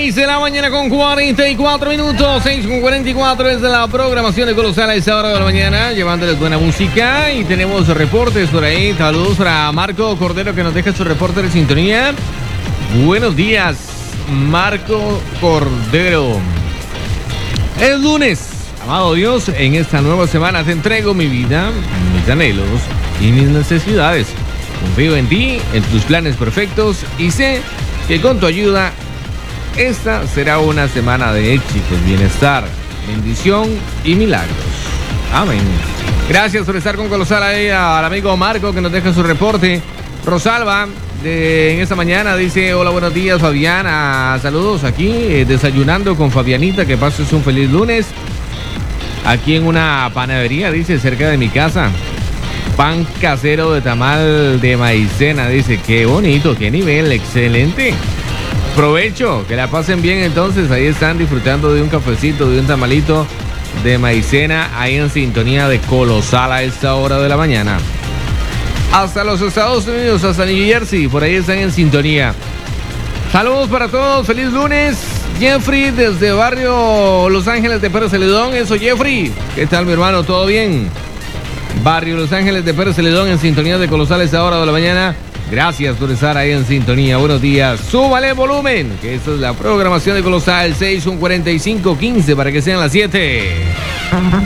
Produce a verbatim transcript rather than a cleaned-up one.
seis de la mañana con cuarenta y cuatro minutos, seis con cuarenta y cuatro es la programación de Colosal a esa hora de la mañana, llevándoles buena música y tenemos reportes por ahí. Saludos para Marco Cordero que nos deja su reporte de sintonía. Buenos días, Marco Cordero. Es lunes, amado Dios, en esta nueva semana te entrego mi vida, mis anhelos y mis necesidades. Confío en ti, en tus planes perfectos y sé que con tu ayuda esta será una semana de éxitos, bienestar, bendición y milagros. Amén. Gracias por estar con Colosal ahí al amigo Marco que nos deja su reporte. Rosalba de, en esta mañana dice: hola, buenos días Fabiana, saludos aquí eh, desayunando con Fabianita, que pases un feliz lunes. Aquí en una panadería, dice, cerca de mi casa. Pan casero de tamal de maicena, dice, qué bonito, qué nivel, excelente. Provecho, que la pasen bien entonces, ahí están disfrutando de un cafecito, de un tamalito de maicena, ahí en sintonía de Colosal a esta hora de la mañana. Hasta los Estados Unidos, hasta New Jersey, por ahí están en sintonía. Saludos para todos, feliz lunes. Jeffrey desde barrio Los Ángeles de Pérez Celedón, eso Jeffrey, ¿qué tal mi hermano? ¿Todo bien? Barrio Los Ángeles de Pérez Celedón en sintonía de Colosal a esta hora de la mañana. Gracias por estar ahí en sintonía. Buenos días. Súbale el volumen, que esta es la programación de Colosal. seis, un, cuarenta y cinco, quince para que sean las siete.